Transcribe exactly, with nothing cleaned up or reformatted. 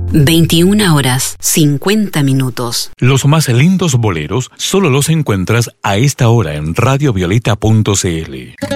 veintiuna horas cincuenta minutos. Los más lindos boleros solo los encuentras a esta hora en radio violeta punto c l.